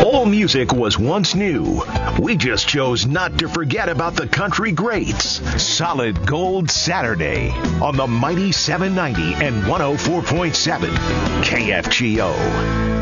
All music was once new. We just chose not to forget about the country greats. Solid Gold Saturday on the mighty 790 and 104.7 KFGO.